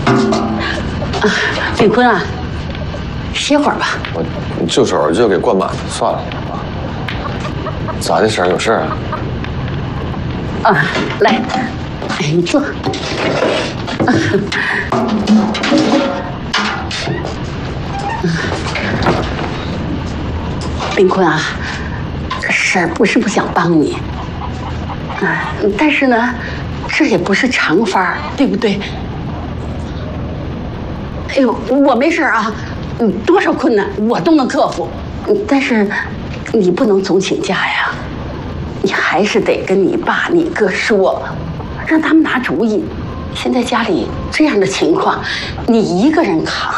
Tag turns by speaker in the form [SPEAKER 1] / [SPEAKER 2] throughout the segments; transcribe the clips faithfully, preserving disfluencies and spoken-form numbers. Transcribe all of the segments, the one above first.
[SPEAKER 1] 啊，炳坤啊，歇会儿吧。
[SPEAKER 2] 我就手就给灌满了，算了。咋的，婶儿有事儿啊？
[SPEAKER 1] 啊，来，哎，你坐。炳坤啊，婶儿不是不想帮你，啊，但是呢，这也不是常法，对不对？哎呦，我没事啊，嗯，多少困难我都能克服，但是你不能总请假呀，你还是得跟你爸、你哥说，让他们拿主意。现在家里这样的情况，你一个人扛。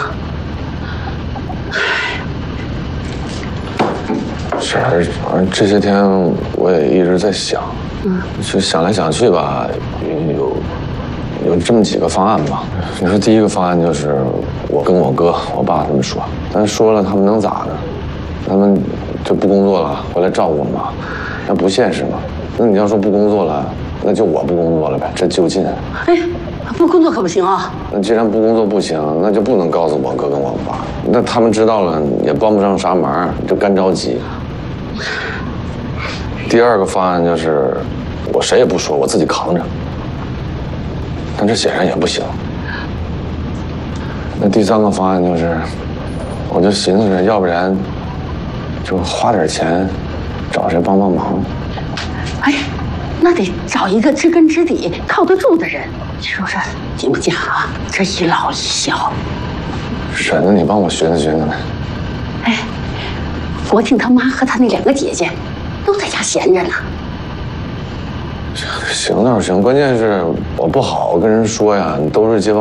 [SPEAKER 2] 婶儿，反正这些天我也一直在想，嗯，就想来想去吧，有有这么几个方案吧。你说第一个方案就是我跟我哥、我爸他们说，但是说了他们能咋呢？他们就不工作了，回来照顾我嘛，那不现实嘛。那你要说不工作了，那就我不工作了呗，这就近。
[SPEAKER 1] 哎，不工作可不行啊。
[SPEAKER 2] 那既然不工作不行，那就不能告诉我哥跟我爸，那他们知道了也帮不上啥忙，就干着急。第二个方案就是我谁也不说，我自己扛着，但这显然也不行。那第三个方案就是，我就寻思着，要不然就花点钱找谁帮帮忙。
[SPEAKER 1] 哎，那得找一个知根知底、靠得住的人，你说说行不行啊？这一老一小。
[SPEAKER 2] 婶子，你帮我寻思寻思呗。
[SPEAKER 1] 哎，国庆他妈和他那两个姐姐都在家闲着呢。
[SPEAKER 2] 行倒是行，关键是我不好跟人说呀，都是街坊。